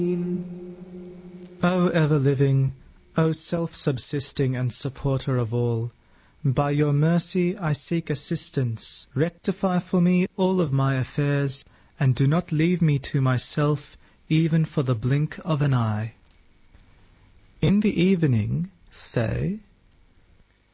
O ever-living, O self-subsisting and supporter of all, by your mercy I seek assistance. Rectify for me all of my affairs, and do not leave me to myself even for the blink of an eye. In the evening, say,